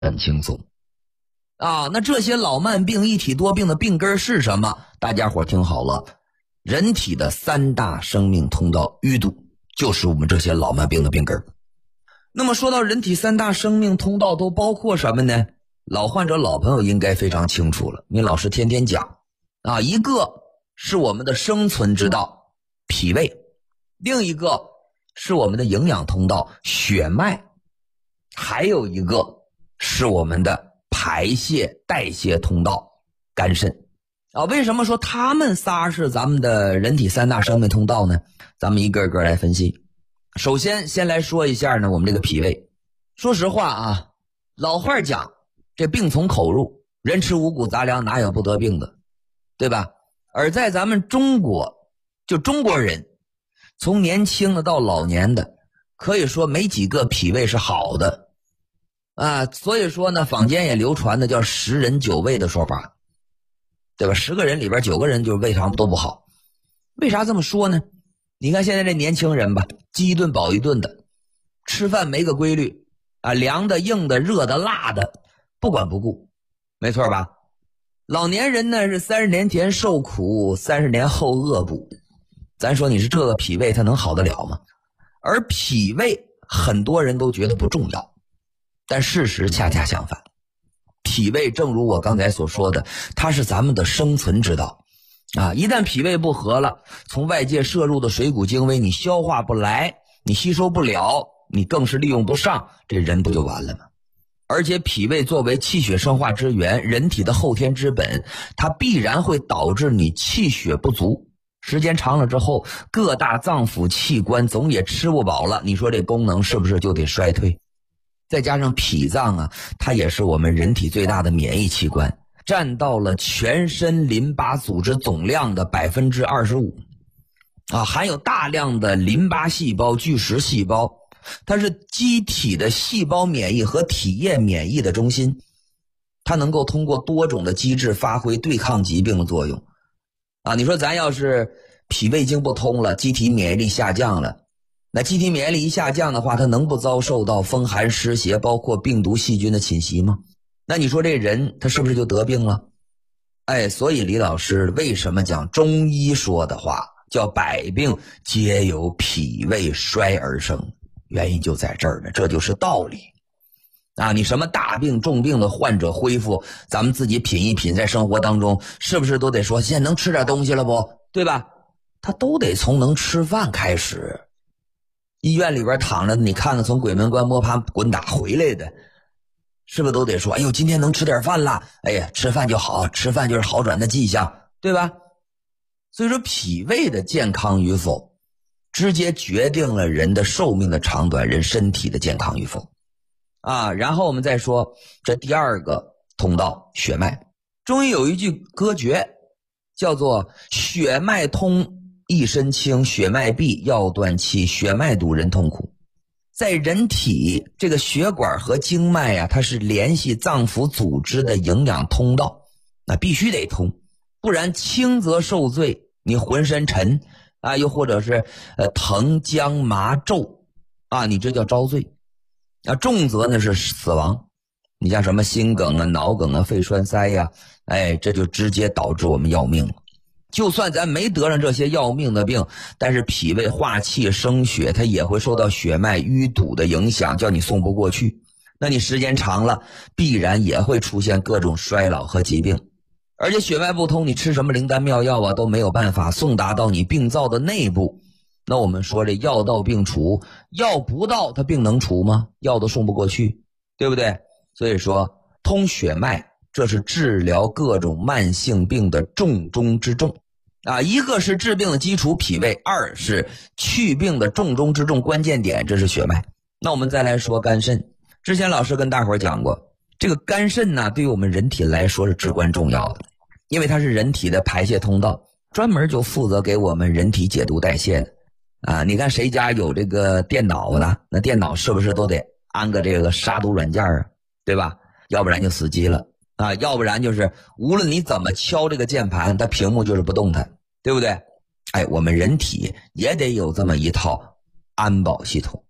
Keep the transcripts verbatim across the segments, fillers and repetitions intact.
很轻松啊。那这些老慢病、一体多病的病根是什么？大家伙听好了，人体的三大生命通道淤堵就是我们这些老慢病的病根。那么说到人体三大生命通道都包括什么呢？老患者老朋友应该非常清楚了，因为老师天天讲啊，一个是我们的生存之道脾胃，另一个是我们的营养通道血脉，还有一个是我们的排泄代谢通道肝肾啊。为什么说他们仨是咱们的人体三大生命通道呢？咱们一个个来分析。首先先来说一下呢，我们这个脾胃。说实话啊，老话讲这病从口入，人吃五谷杂粮哪有不得病的，对吧？而在咱们中国，就中国人从年轻的到老年的，可以说没几个脾胃是好的啊。所以说呢，坊间也流传的叫十人九胃的说法，对吧？十个人里边九个人就是胃肠都不好。为啥这么说呢？你看现在这年轻人吧，饥一顿饱一顿的，吃饭没个规律啊，凉的硬的热的辣的不管不顾，没错吧？老年人呢是三十年前受苦，三十年后恶补。咱说你是这个脾胃它能好得了吗？而脾胃很多人都觉得不重要，但事实恰恰相反。脾胃正如我刚才所说的，它是咱们的生存之道啊！一旦脾胃不和了，从外界摄入的水谷精微你消化不来，你吸收不了，你更是利用不上，这人不就完了吗？而且脾胃作为气血生化之源，人体的后天之本，它必然会导致你气血不足。时间长了之后，各大脏腑器官总也吃不饱了，你说这功能是不是就得衰退？再加上脾脏啊，它也是我们人体最大的免疫器官，占到了全身淋巴组织总量的 百分之二十五 啊，含有大量的淋巴细胞、巨噬细胞，它是机体的细胞免疫和体液免疫的中心，它能够通过多种的机制发挥对抗疾病的作用啊。你说咱要是脾胃经不通了，机体免疫力下降了，那机体免疫力一下降的话，它能不遭受到风寒湿邪包括病毒细菌的侵袭吗？那你说这人他是不是就得病了？哎，所以李老师为什么讲中医说的话叫百病皆由脾胃衰而生，原因就在这儿呢，这就是道理啊！你什么大病重病的患者恢复，咱们自己品一品，在生活当中是不是都得说现在能吃点东西了不，对吧？他都得从能吃饭开始。医院里边躺着，你看看从鬼门关摸爬滚打回来的，是不是都得说哎呦今天能吃点饭了，哎呀吃饭就好，吃饭就是好转的迹象，对吧？所以说脾胃的健康与否直接决定了人的寿命的长短，人身体的健康与否啊。然后我们再说这第二个通道血脉。中医有一句歌诀叫做血脉通一身轻，血脉闭药断气，血脉堵人痛苦。在人体这个血管和经脉啊，它是联系脏腑组织的营养通道，那必须得通，不然轻则受罪，你浑身沉啊，又或者是呃疼僵麻皱啊，你这叫遭罪啊；重则呢是死亡，你像什么心梗啊、脑梗啊、肺栓塞呀、啊，哎，这就直接导致我们要命了。就算咱没得上这些要命的病，但是脾胃化气生血，它也会受到血脉淤堵的影响，叫你送不过去。那你时间长了，必然也会出现各种衰老和疾病。而且血脉不通，你吃什么灵丹妙药啊，都没有办法送达到你病灶的内部。那我们说这药到病除，药不到它病能除吗？药都送不过去，对不对？所以说通血脉，这是治疗各种慢性病的重中之重啊！一个是治病的基础脾胃，二是去病的重中之重关键点，这是血脉。那我们再来说肝肾。之前老师跟大伙儿讲过，这个肝肾呢，对于我们人体来说是至关重要的，因为它是人体的排泄通道，专门就负责给我们人体解毒代谢的啊！你看谁家有这个电脑呢？那电脑是不是都得安个这个杀毒软件啊？对吧？要不然就死机了啊，要不然就是无论你怎么敲这个键盘，它屏幕就是不动弹，对不对？哎，我们人体也得有这么一套安保系统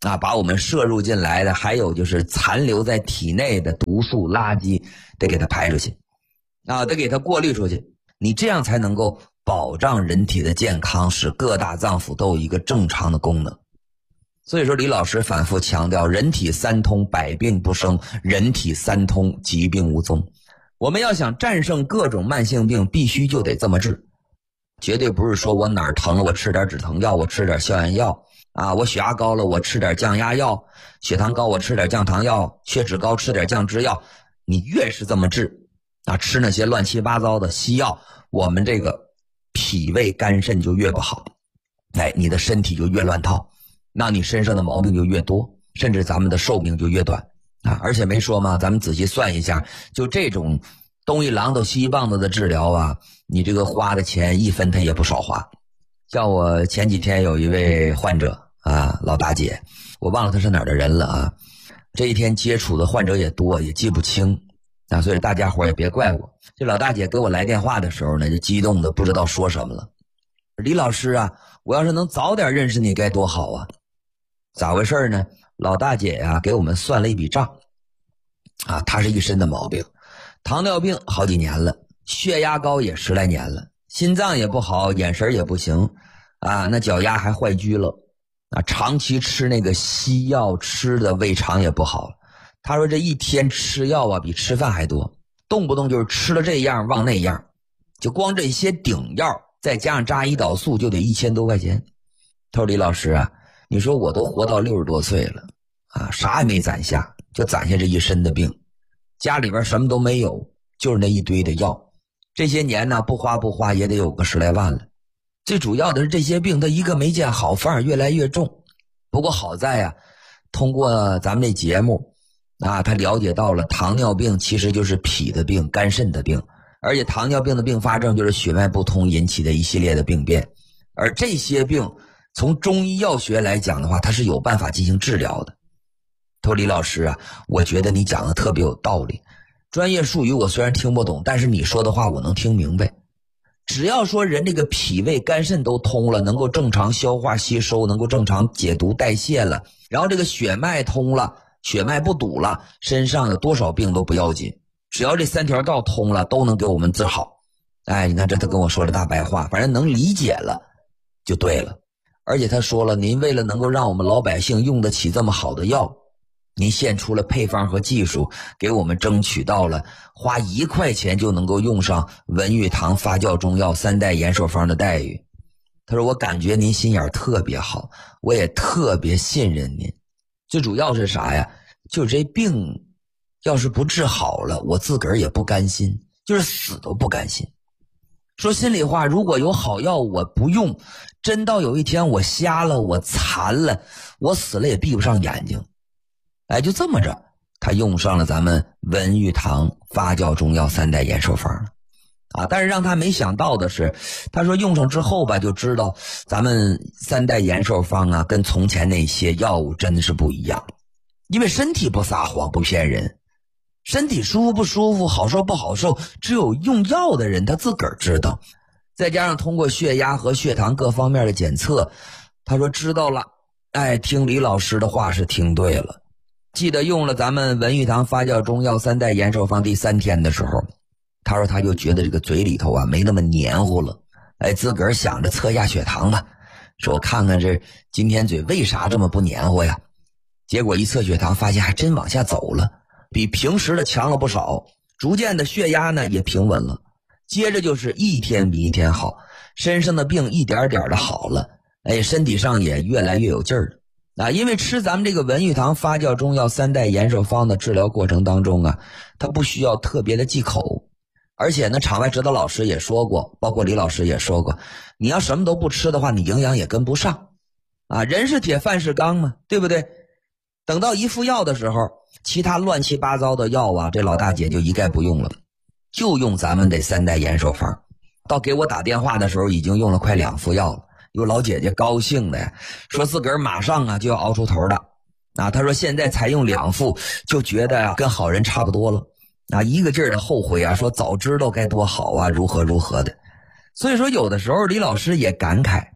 啊，把我们摄入进来的，还有就是残留在体内的毒素垃圾，得给它排出去，啊，得给它过滤出去。你这样才能够保障人体的健康，使各大脏腑都有一个正常的功能。所以说李老师反复强调，人体三通，百病不生；人体三通，疾病无踪。我们要想战胜各种慢性病，必须就得这么治，绝对不是说我哪儿疼了我吃点止疼药，我吃点消炎药啊，我血压高了我吃点降压药，血糖高我吃点降糖药，血脂高吃点降脂药。你越是这么治啊，吃那些乱七八糟的西药，我们这个脾胃肝肾就越不好，哎，你的身体就越乱套，那你身上的毛病就越多，甚至咱们的寿命就越短啊！而且没说嘛，咱们仔细算一下，就这种东一榔头西一棒子的治疗啊，你这个花的钱一分它也不少花。像我前几天有一位患者啊，老大姐，我忘了她是哪儿的人了啊。这一天接触的患者也多，也记不清啊，所以大家伙也别怪我。这老大姐给我来电话的时候呢，就激动的不知道说什么了。李老师啊，我要是能早点认识你该多好啊！咋回事呢？老大姐呀、啊，给我们算了一笔账啊，她是一身的毛病，糖尿病好几年了，血压高也十来年了，心脏也不好，眼神也不行啊，那脚丫还坏疽了啊，长期吃那个西药，吃的胃肠也不好。她说这一天吃药啊比吃饭还多，动不动就是吃了这样忘那样，就光这些顶药再加上扎胰岛素就得一千多块钱。他说李老师啊，你说我都活到六十多岁了啊，啥也没攒下，就攒下这一身的病，家里边什么都没有，就是那一堆的药，这些年呢不花不花也得有个十来万了。最主要的是这些病他一个没见好，反而越来越重。不过好在啊，通过咱们这节目啊，他了解到了糖尿病其实就是脾的病，肝肾的病，而且糖尿病的并发症就是血脉不通引起的一系列的病变，而这些病从中医药学来讲的话，它是有办法进行治疗的。他说李老师啊，我觉得你讲的特别有道理，专业术语我虽然听不懂，但是你说的话我能听明白。只要说人这个脾胃肝肾都通了，能够正常消化吸收，能够正常解毒代谢了，然后这个血脉通了，血脉不堵了，身上有多少病都不要紧，只要这三条道通了，都能给我们治好。哎，你看这他跟我说了大白话，反正能理解了就对了。而且他说了，您为了能够让我们老百姓用得起这么好的药，您献出了配方和技术，给我们争取到了花一块钱就能够用上文玉堂发酵中药三代延寿方的待遇。他说我感觉您心眼特别好，我也特别信任您。最主要是啥呀？就是这病要是不治好了，我自个儿也不甘心，就是死都不甘心。说心里话，如果有好药我不用，真到有一天我瞎了，我残了，我死了也闭不上眼睛。哎，就这么着，他用上了咱们文玉堂发酵中药三代延寿方啊。但是让他没想到的是，他说用上之后吧，就知道咱们三代延寿方啊，跟从前那些药物真的是不一样。因为身体不撒谎不骗人，身体舒服不舒服，好受不好受，只有用药的人他自个儿知道。再加上通过血压和血糖各方面的检测，他说知道了，哎，听李老师的话是听对了。记得用了咱们文玉堂发酵中药三代延寿方第三天的时候，他说他就觉得这个嘴里头啊没那么黏糊了，哎，自个儿想着测下血糖吧，说我看看这今天嘴为啥这么不黏糊呀？结果一测血糖发现还真往下走了，比平时的强了不少，逐渐的血压呢也平稳了。接着就是一天比一天好，身上的病一点点的好了，哎，身体上也越来越有劲儿了。啊，因为吃咱们这个文玉堂发酵中药三代延寿方的治疗过程当中啊，它不需要特别的忌口，而且呢，场外指导老师也说过，包括李老师也说过，你要什么都不吃的话，你营养也跟不上啊。人是铁，饭是钢嘛，对不对？等到一副药的时候，其他乱七八糟的药啊，这老大姐就一概不用了，就用咱们这三代延寿方。到给我打电话的时候，已经用了快两副药了。有老姐姐高兴的呀，说自个儿马上啊就要熬出头了啊。她说现在才用两副，就觉得啊跟好人差不多了啊，一个劲儿的后悔啊，说早知道该多好啊，如何如何的。所以说有的时候李老师也感慨，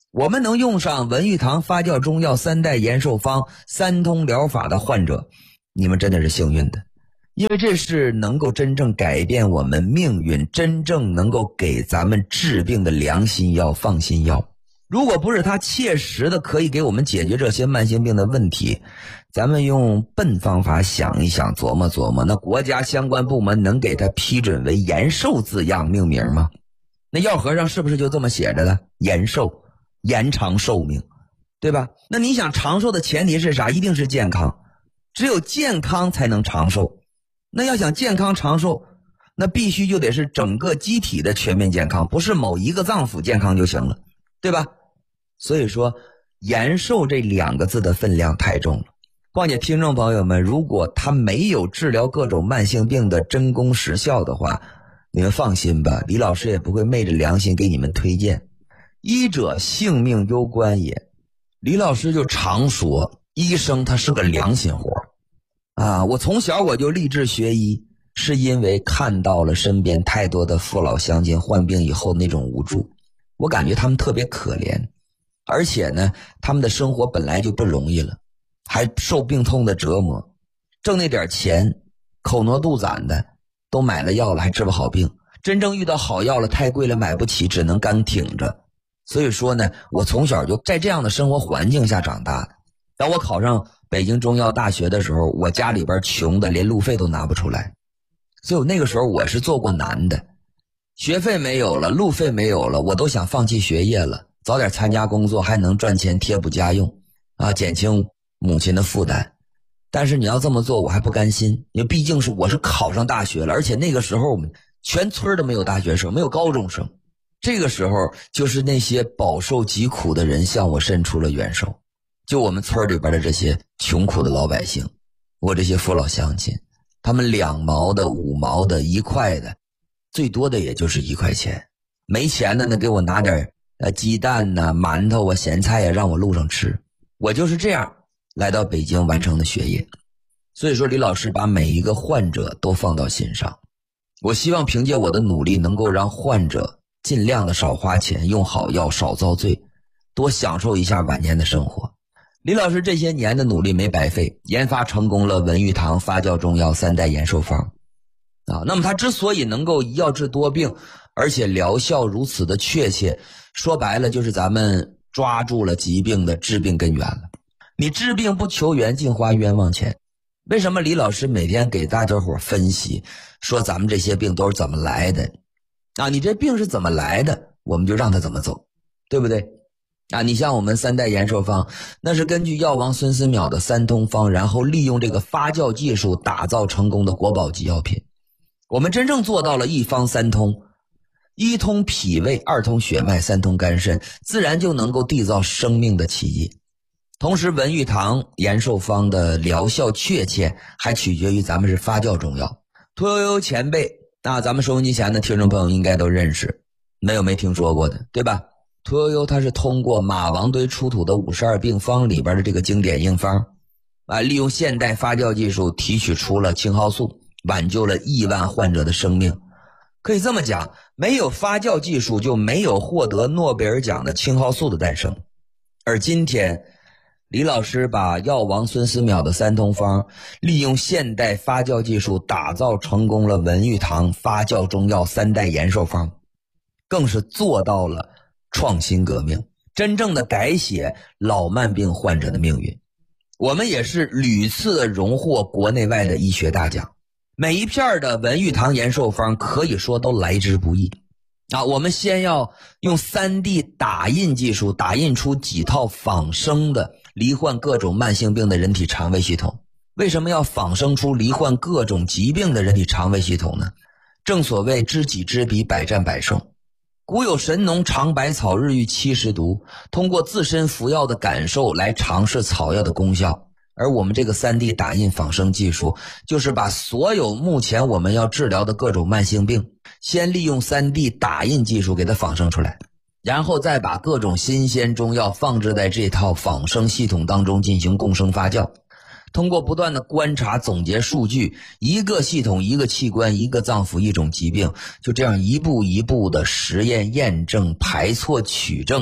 我们能用上文玉堂发酵中药三代延寿方三通疗法的患者，你们真的是幸运的，因为这是能够真正改变我们命运，真正能够给咱们治病的良心药、放心药。如果不是它切实的可以给我们解决这些慢性病的问题，咱们用笨方法想一想，琢磨琢磨，那国家相关部门能给它批准为延寿字样命名吗？那药盒上是不是就这么写着的？延寿，延长寿命，对吧？那你想长寿的前提是啥？一定是健康，只有健康才能长寿。那要想健康长寿，那必须就得是整个机体的全面健康，不是某一个脏腑健康就行了，对吧？所以说延寿这两个字的分量太重了。况且听众朋友们，如果它没有治疗各种慢性病的真功实效的话，你们放心吧，李老师也不会昧着良心给你们推荐。医者性命攸关也，李老师就常说，医生他是个良心活啊。我从小我就立志学医，是因为看到了身边太多的父老乡亲患病以后那种无助，我感觉他们特别可怜，而且呢，他们的生活本来就不容易了，还受病痛的折磨，挣那点钱口挪肚攒的都买了药了还治不好病，真正遇到好药了太贵了买不起，只能干挺着。所以说呢，我从小就在这样的生活环境下长大的。当我考上北京中药大学的时候，我家里边穷的连路费都拿不出来，所以我那个时候我是做过难的，学费没有了，路费没有了，我都想放弃学业了，早点参加工作还能赚钱贴补家用啊，减轻母亲的负担。但是你要这么做我还不甘心，因为毕竟是我是考上大学了，而且那个时候我们全村都没有大学生，没有高中生。这个时候就是那些饱受疾苦的人向我伸出了援手，就我们村里边的这些穷苦的老百姓，我这些父老乡亲，他们两毛的、五毛的、一块的，最多的也就是一块钱。没钱的呢，给我拿点呃鸡蛋呐、馒头啊、咸菜呀，让我路上吃。我就是这样来到北京完成的学业。所以说李老师把每一个患者都放到心上，我希望凭借我的努力能够让患者尽量的少花钱，用好药，少遭罪，多享受一下晚年的生活。李老师这些年的努力没白费，研发成功了文玉堂发酵中药三代延寿方啊。那么他之所以能够一药治多病，而且疗效如此的确切，说白了就是咱们抓住了疾病的治病根源了。你治病不求源，净花冤枉钱。为什么李老师每天给大家伙分析说咱们这些病都是怎么来的啊？你这病是怎么来的，我们就让它怎么走，对不对啊？你像我们三代延寿方，那是根据药王孙思邈的三通方，然后利用这个发酵技术打造成功的国宝级药品。我们真正做到了一方三通，一通脾胃，二通血脉，三通肝肾，自然就能够缔造生命的奇迹。同时文玉堂延寿方的疗效确切还取决于咱们是发酵中药。屠呦呦前辈那咱们收音机前的听众朋友应该都认识，没有没听说过的，对吧？屠呦呦他是通过马王堆出土的五十二病方里边的这个经典硬方啊，利用现代发酵技术提取出了青蒿素，挽救了亿万患者的生命。可以这么讲，没有发酵技术就没有获得诺贝尔奖的青蒿素的诞生。而今天李老师把药王孙思邈的三通方利用现代发酵技术打造成功了文玉堂发酵中药三代延寿方，更是做到了创新革命，真正的改写老慢病患者的命运。我们也是屡次的荣获国内外的医学大奖，每一片的文玉堂延寿方可以说都来之不易啊！我们先要用 三 D 打印技术打印出几套仿生的罹患各种慢性病的人体肠胃系统。为什么要仿生出罹患各种疾病的人体肠胃系统呢？正所谓知己知彼，百战百胜。古有神农尝百草，日遇七十毒，通过自身服药的感受来尝试草药的功效。而我们这个 三 D 打印仿生技术，就是把所有目前我们要治疗的各种慢性病，先利用 三 D 打印技术给它仿生出来，然后再把各种新鲜中药放置在这套仿生系统当中进行共生发酵。通过不断的观察总结数据，一个系统一个器官一个脏腑一种疾病，就这样一步一步的实验验证排错取证，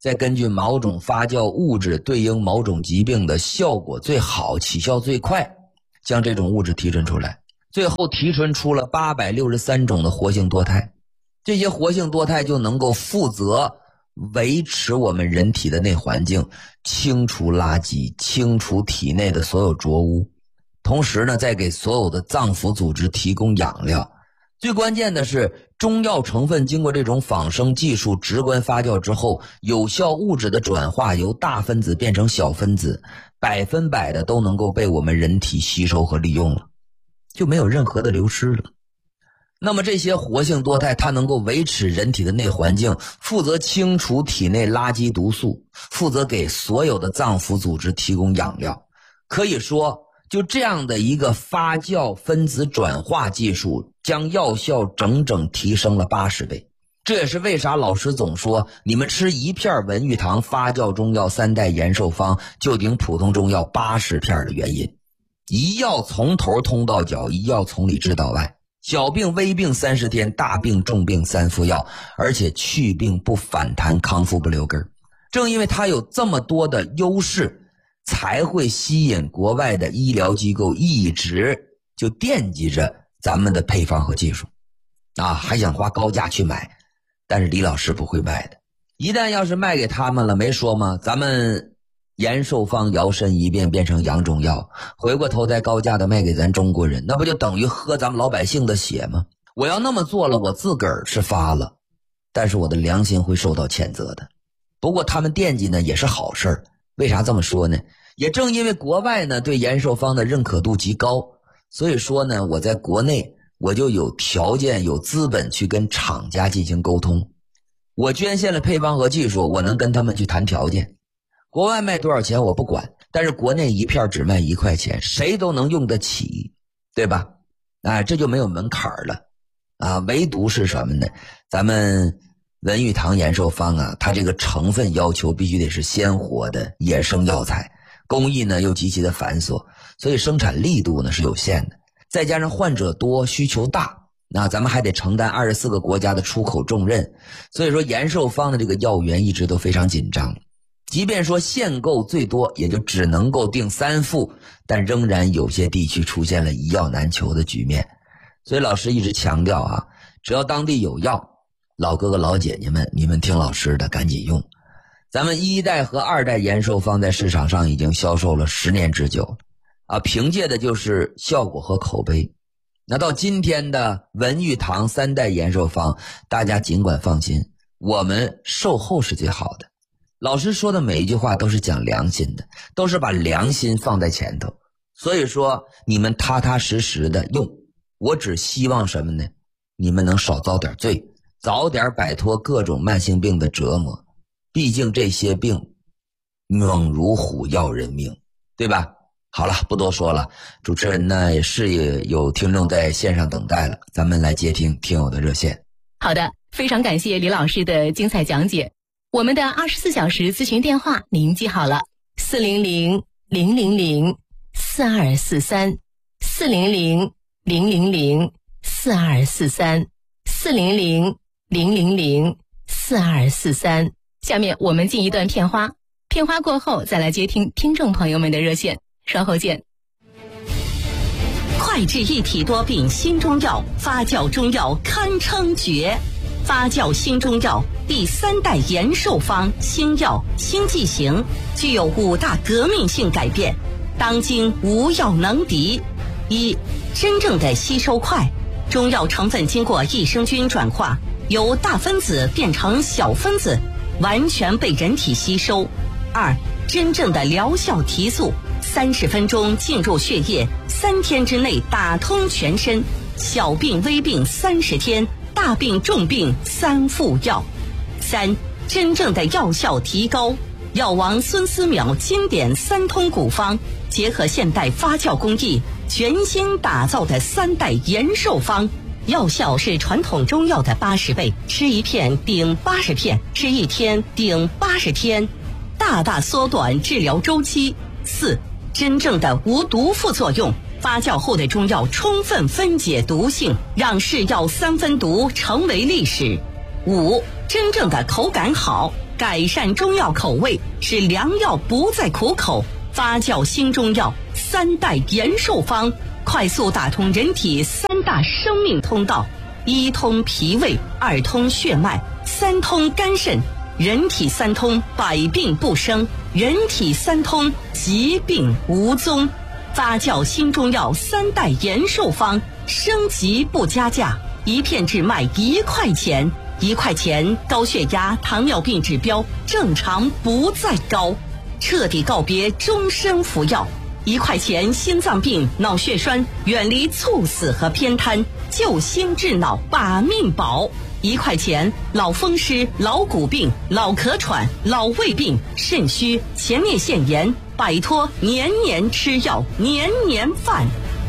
再根据某种发酵物质对应某种疾病的效果最好、起效最快，将这种物质提纯出来，最后提纯出了八百六十三种的活性多肽。这些活性多肽就能够负责维持我们人体的内环境，清除垃圾，清除体内的所有浊污，同时呢，再给所有的脏腑组织提供养料。最关键的是，中药成分经过这种仿生技术直观发酵之后，有效物质的转化由大分子变成小分子，百分百的都能够被我们人体吸收和利用了，就没有任何的流失了。那么这些活性多肽它能够维持人体的内环境，负责清除体内垃圾毒素，负责给所有的脏腑组织提供养料。可以说就这样的一个发酵分子转化技术，将药效整整提升了八十倍。这也是为啥老师总说你们吃一片文玉堂发酵中药三代延寿方就顶普通中药八十片的原因。一药从头通到脚，一药从里治到外，小病微病三十天，大病重病三服药，而且去病不反弹，康复不留根。正因为它有这么多的优势，才会吸引国外的医疗机构一直就惦记着咱们的配方和技术啊，还想花高价去买。但是李老师不会卖的，一旦要是卖给他们了，没说吗？咱们延寿方摇身一变变成洋中药，回过头再高价的卖给咱中国人，那不就等于喝咱们老百姓的血吗？我要那么做了，我自个儿是发了，但是我的良心会受到谴责的。不过他们惦记呢也是好事儿，为啥这么说呢？也正因为国外呢对延寿方的认可度极高，所以说呢我在国内我就有条件有资本去跟厂家进行沟通。我捐献了配方和技术，我能跟他们去谈条件。国外卖多少钱我不管，但是国内一片只卖一块钱，谁都能用得起，对吧？啊，这就没有门槛了啊！唯独是什么呢？咱们文玉堂延寿方啊，它这个成分要求必须得是鲜活的野生药材，工艺呢又极其的繁琐，所以生产力度呢是有限的。再加上患者多，需求大，那咱们还得承担二十四个国家的出口重任，所以说延寿方的这个药源一直都非常紧张。即便说限购最多也就只能够订三副，但仍然有些地区出现了一药难求的局面。所以老师一直强调啊，只要当地有药，老哥哥老姐姐们，你们听老师的赶紧用。咱们一代和二代延寿方在市场上已经销售了十年之久啊，凭借的就是效果和口碑。那到今天的文玉堂三代延寿方，大家尽管放心，我们售后是最好的。老师说的每一句话都是讲良心的，都是把良心放在前头。所以说你们踏踏实实的用，我只希望什么呢？你们能少遭点罪，早点摆脱各种慢性病的折磨。毕竟这些病猛如虎要人命，对吧？好了，不多说了，主持人呢也是有听众在线上等待了，咱们来接听听友的热线。 好的，非常感谢李老师的精彩讲解。我们的二十四小时咨询电话您记好了，四零零零零零四二四三，四零零零零零四二四三，四零零零零零四二四三。下面我们进一段片花，片花过后再来接听听众朋友们的热线，稍后见。 快治一体多病新中药，发酵中药堪称绝。发酵新中药第三代延寿方新药新剂型，具有五大革命性改变，当今无药能敌。一、真正的吸收快，中药成分经过益生菌转化，由大分子变成小分子，完全被人体吸收。二、真正的疗效提速，三十分钟进入血液，三天之内打通全身，小病微病三十天，大病重病三副药。三、真正的药效提高，药王孙思邈经典三通古方，结合现代发酵工艺，全新打造的三代延寿方，药效是传统中药的八十倍，吃一片顶八十片，吃一天顶八十天，大大缩短治疗周期。四、真正的无毒副作用，发酵后的中药充分分解毒性，让是药三分毒成为历史。五、真正的口感好， 改善中药口味，使良药不再苦口。发酵新中药三代延寿方，快速打通人体三大生命通道：一通脾胃，二通血脉，三通肝肾。人体三通，百病不生；人体三通，疾病无踪。发酵新中药三代延寿方，升级不加价，一片只卖一块钱。一块钱，高血压、糖尿病指标正常不再高，彻底告别终身服药。一块钱，心脏病、脑血栓远离猝死和偏瘫，救心治脑把命保。一块钱，老风湿、老骨病、老咳喘、老胃病、肾虚、前列腺炎，摆脱年年吃药、年年犯。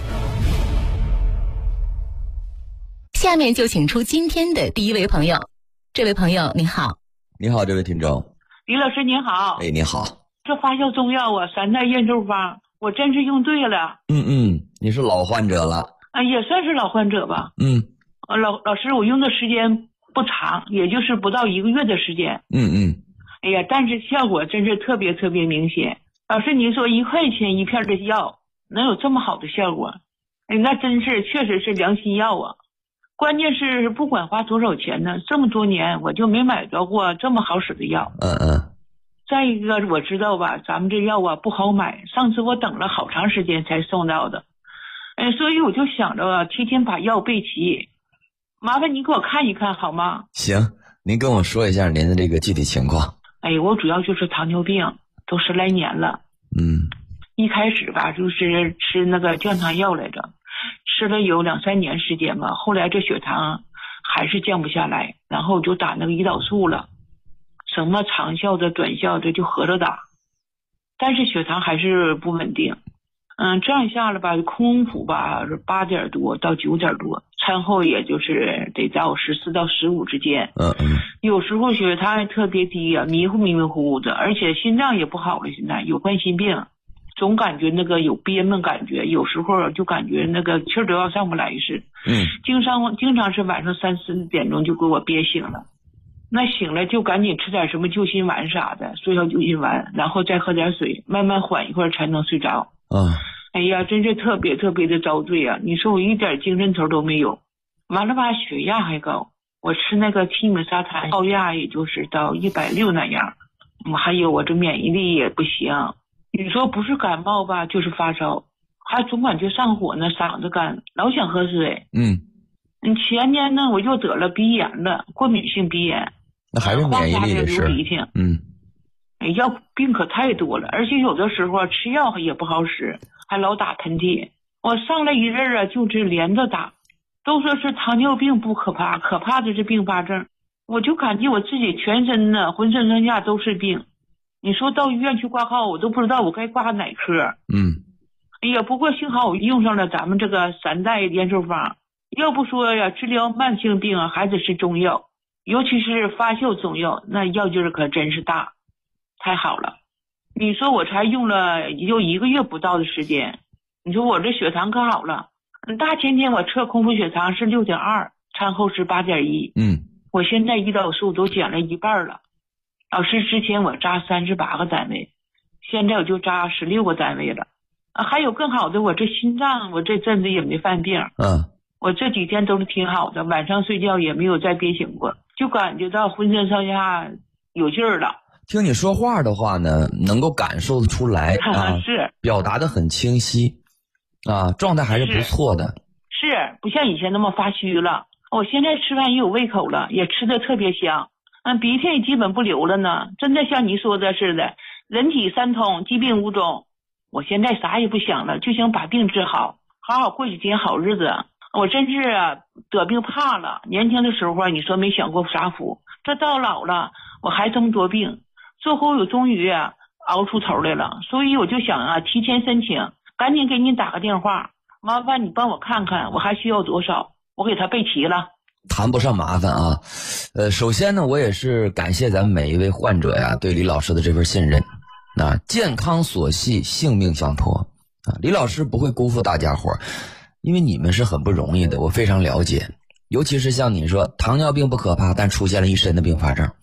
下面就请出今天的第一位朋友。这位朋友你好。 你好，这位听众。 李老师您好。 哎，你好。 这发酵中药啊，三代延寿方，我真是用对了。 嗯嗯，你是老患者了。 啊，也算是老患者吧。 嗯。 呃，老老师，我用的时间不长，也就是不到一个月的时间。 嗯嗯。 哎呀，但是效果真是特别特别明显。老师，您说一块钱一片的药能有这么好的效果？哎，那真是确实是良心药啊。关键是不管花多少钱呢，这么多年我就没买着过这么好使的药。 嗯嗯。 再一个我知道吧，咱们这药啊不好买，上次我等了好长时间才送到的。哎，所以我就想着啊，提前把药备齐。麻烦你给我看一看好吗？ 行，您跟我说一下您的这个具体情况。 哎，我主要就是糖尿病，都十来年了。 嗯。 一开始吧，就是吃那个降糖药来着。吃了有两三年时间吧，后来这血糖还是降不下来，然后就打那个胰岛素了，什么长效的短效的就合着打，但是血糖还是不稳定。嗯，这样下来吧，空腹吧是八点多到九点多，餐后也就是得到十四到十五之间。 嗯嗯。 有时候血糖也特别低啊，迷糊迷迷糊糊的，而且心脏也不好了，现在有冠心病。总感觉那个有憋闷感觉，有时候就感觉那个气儿都要上不来似的。 嗯， 经常经常是晚上三四点钟就给我憋醒了，那醒了就赶紧吃点什么救心丸啥的，速效救心丸，然后再喝点水，慢慢缓一会儿才能睡着。 嗯， 哎呀，真是特别特别的遭罪啊！你说我一点精神头都没有，完了吧，血压还高，我吃那个替米沙滩，高压也就是到一百六那样，我还有我这免疫力也不行。你说不是感冒吧，就是发烧，还总感觉上火呢，嗓子干，老想喝水。 嗯， 你前年呢，我又得了鼻炎了，过敏性鼻炎， 那还是免疫力的事。嗯， 哎，药病可太多了，而且有的时候吃药也不好使，还老打喷嚏。我上来一阵儿啊，就是连着打，都说是糖尿病不可怕，可怕的是并发症。我就感觉我自己全身呢，浑身上下都是病。你说到医院去挂号，我都不知道我该挂哪科。 嗯， 哎呀，不过幸好我用上了咱们这个三代延寿方，要不说呀，治疗慢性病啊，还得是中药，尤其是发酵中药，那药劲儿可真是大，太好了。你说我才用了也就一个月不到的时间，你说我这血糖可好了，大前天我测空腹血糖是六点二，餐后是八点一。 嗯， 我现在胰岛素都减了一半了。老师，之前我扎三十八个单位，现在我就扎十六个单位了。啊，还有更好的，我这心脏我这阵子也没犯病。 嗯， 我这几天都是挺好的，晚上睡觉也没有再憋醒过，就感觉到浑身上下有劲儿了。 听你说话的话呢，能够感受得出来啊， 是表达的很清晰啊，状态还是不错的。 是，是不像以前那么发虚了。我现在吃饭也有胃口了，也吃的特别香。嗯，鼻涕也基本不流了呢，真的像你说的似的，人体三通，疾病无踪。我现在啥也不想了，就想把病治好，好好过几天好日子。我真是啊，得病怕了。年轻的时候啊，你说没享过啥福，这到老了，我还这么多病，最后我终于啊熬出头来了。所以我就想啊，提前申请，赶紧给你打个电话，麻烦你帮我看看，我还需要多少，我给他备齐了。 谈不上麻烦啊，呃，首先呢，我也是感谢咱们每一位患者呀对李老师的这份信任。那健康所系，性命相托啊，李老师不会辜负大家伙，因为你们是很不容易的，我非常了解。尤其是像你说，糖尿病不可怕，但出现了一身的并发症，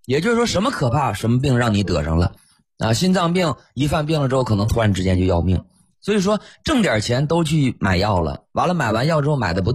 也就是说，什么可怕，什么病让你得上了啊？心脏病一犯病了之后，可能突然之间就要命。所以说挣点钱都去买药了，完了买完药之后买的不